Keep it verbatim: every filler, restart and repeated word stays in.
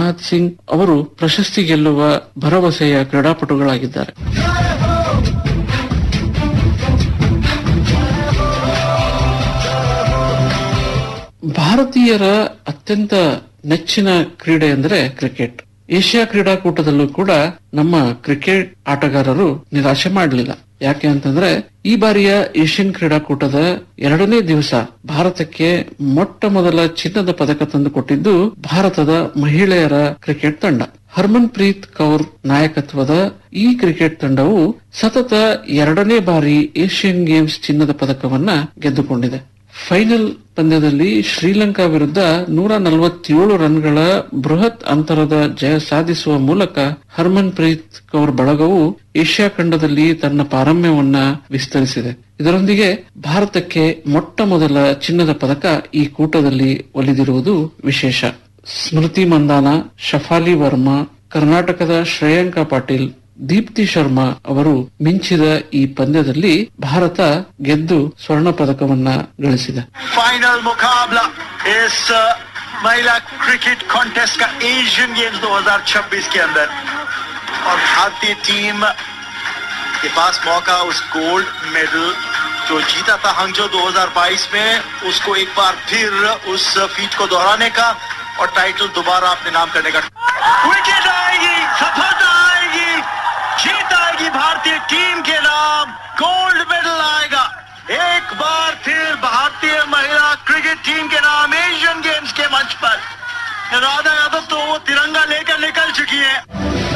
ಅನಾಹತ್ ಸಿಂಗ್ ಅವರು ಪ್ರಶಸ್ತಿ ಗೆಲ್ಲುವ ಭರವಸೆಯ ಕ್ರೀಡಾಪಟುಗಳಾಗಿದ್ದಾರೆ. ಭಾರತೀಯರ ಅತ್ಯಂತ ನೆಚ್ಚಿನ ಕ್ರೀಡೆ ಅಂದರೆ ಕ್ರಿಕೆಟ್. ಏಷ್ಯಾ ಕ್ರೀಡಾಕೂಟದಲ್ಲೂ ಕೂಡ ನಮ್ಮ ಕ್ರಿಕೆಟ್ ಆಟಗಾರರು ನಿರಾಶೆ ಮಾಡಲಿಲ್ಲ. ಯಾಕೆ ಅಂತಂದ್ರೆ ಈ ಬಾರಿಯ ಏಷ್ಯನ್ ಕ್ರೀಡಾಕೂಟದ ಎರಡನೇ ದಿವಸ ಭಾರತಕ್ಕೆ ಮೊಟ್ಟ ಮೊದಲ ಚಿನ್ನದ ಪದಕ ತಂದುಕೊಟ್ಟಿದ್ದು ಭಾರತದ ಮಹಿಳೆಯರ ಕ್ರಿಕೆಟ್ ತಂಡ. ಹರ್ಮನ್ ಪ್ರೀತ್ ಕೌರ್ ನಾಯಕತ್ವದ ಈ ಕ್ರಿಕೆಟ್ ತಂಡವು ಸತತ ಎರಡನೇ ಬಾರಿ ಏಷ್ಯನ್ ಗೇಮ್ಸ್ ಚಿನ್ನದ ಪದಕವನ್ನ ಗೆದ್ದುಕೊಂಡಿದೆ. ಫೈನಲ್ ಪಂದ್ಯದಲ್ಲಿ ಶ್ರೀಲಂಕಾ ವಿರುದ್ಧ ನೂರ ನಲವತ್ತೇಳು ರನ್ಗಳ ಬೃಹತ್ ಅಂತರದ ಜಯ ಸಾಧಿಸುವ ಮೂಲಕ ಹರ್ಮನ್ ಪ್ರೀತ್ ಕೌರ್ ಬಳಗವು ಏಷ್ಯಾ ಖಂಡದಲ್ಲಿ ತನ್ನ ಪಾರಮ್ಯವನ್ನ ವಿಸ್ತರಿಸಿದೆ. ಇದರೊಂದಿಗೆ ಭಾರತಕ್ಕೆ ಮೊಟ್ಟ ಮೊದಲ ಚಿನ್ನದ ಪದಕ ಈ ಕೂಟದಲ್ಲಿ ಒಲಿದಿರುವುದು ವಿಶೇಷ. ಸ್ಮೃತಿ ಮಂದಾನ, ಶಫಾಲಿ ವರ್ಮಾ, ಕರ್ನಾಟಕದ ಶ್ರೇಯಾಂಕಾ ಪಾಟೀಲ್, ದೀಪ್ತಿ ಶರ್ಮಾ ಅವರು ಮಿಂಚಿದ ಈ ಪಂದ್ಯದಲ್ಲಿ ಭಾರತ ಗೆದ್ದು ಸ್ವರ್ಣ ಪದಕವನ್ನ ಗಳಿಸಿದೆ. ಫೈನಲ್ ಮುಕಾಬಲಾ इस महिला क्रिकेट कॉन्टेस्ट का एशियन गेम्स दो हज़ार छब्बीस के अंदर और भारतीय टीम के पास मौका उस गोल्ड मेडल जो जीता था हंगझो दो हज़ार बाईस में उसको एक बार फिर उस फीट को दोहराने का और टाइटल दोबारा अपने नाम करने का. विकेट आएगी, सफलता आएगी, जीत आएगी भारतीय टीम के नाम, गोल्ड मेडल आएगा एक बार फिर भारतीय महिला क्रिकेट टीम के नाम एशियन गेम्स के मंच पर. राधा यादव तो वो तिरंगा लेकर निकल चुकी है.